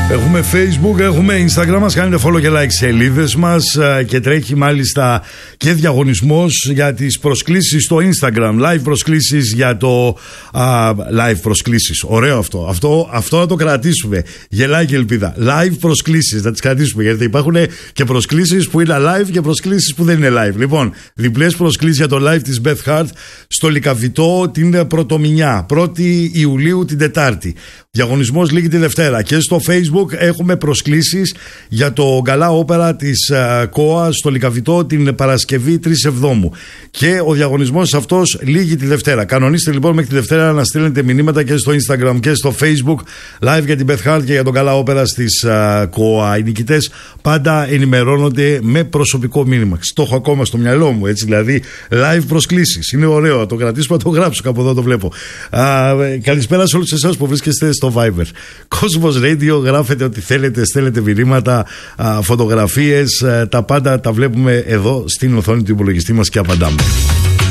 Έχουμε Facebook, έχουμε Instagram, μας κάνετε follow και like σελίδες μας και τρέχει μάλιστα και διαγωνισμός για τις προσκλήσεις στο Instagram. Live προσκλήσεις για το live προσκλήσεις. Ωραίο αυτό να το κρατήσουμε. Γελάει και ελπίδα. Live προσκλήσεις, να τις κρατήσουμε, γιατί υπάρχουν και προσκλήσεις που είναι live και προσκλήσεις που δεν είναι live. Λοιπόν, διπλές προσκλήσεις για το live της Beth Hart στο Λυκαβητό την Πρωτομηνιά, 1η Ιουλίου την Τετάρτη. Διαγωνισμός λήγει τη Δευτέρα. Και στο Facebook έχουμε προσκλήσεις για το γκαλά όπερα της ΚΟΑ στο Λυκαβητό την Παρασκευή 3 Εβδόμου. Και ο διαγωνισμός αυτός λήγει τη Δευτέρα. Κανονίστε λοιπόν μέχρι τη Δευτέρα να στείλετε μηνύματα και στο Instagram και στο Facebook live για την Beth Hart και για τον γκαλά όπερα της ΚΟΑ. Οι νικητές πάντα ενημερώνονται με προσωπικό μήνυμα. Το έχω ακόμα στο μυαλό μου, έτσι, δηλαδή live προσκλήσεις. Είναι ωραίο, το κρατήσουμε, να το γράψω κάπου εδώ, το βλέπω. Καλησπέρα σε όλους εσάς που βρίσκεστε στο Viber. Cosmos Radio, γράφετε ό,τι θέλετε, στέλνετε μηνύματα, φωτογραφίες, τα πάντα τα βλέπουμε εδώ στην οθόνη του υπολογιστή μας και απαντάμε.